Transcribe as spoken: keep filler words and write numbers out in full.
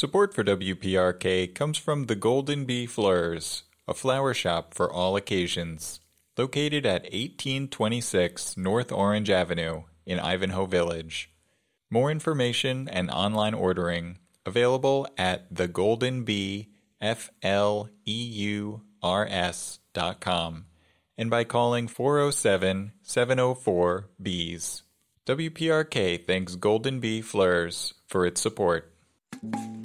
Support for W P R K comes from the Golden Bee Fleurs, a flower shop for all occasions, located at eighteen twenty-six North Orange Avenue in Ivanhoe Village. More information and online ordering available at the golden bee fleurs dot com and by calling four oh seven, seven oh four, B E E S. W P R K thanks Golden Bee Fleurs for its support.